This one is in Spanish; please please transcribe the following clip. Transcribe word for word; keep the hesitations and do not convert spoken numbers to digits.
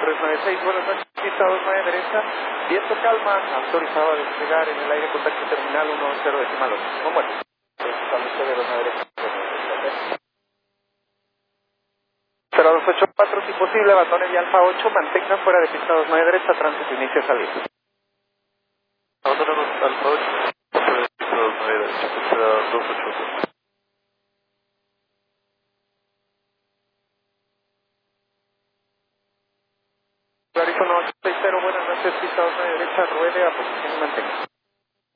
tres nueve seis, buenas noches, pista dos nueve derecha, viento calma, autorizado a despegar en el aire, contacto terminal uno cero decimal ocho. ¿Cómo bueno? Establece de dos nueve derecha. cero dos ocho cuatro, si posible, abandone vía Alfa ocho, mantenga fuera de pista dos nueve derecha, tránsito inicia salida. Abandonamos Alfa ocho, fuera de pista dos nueve derecha, pista dos ocho cuatro. Clarizo uno ocho seis cero, buenas noches, pista dos nueve derecha, ruede a posición y mantenga.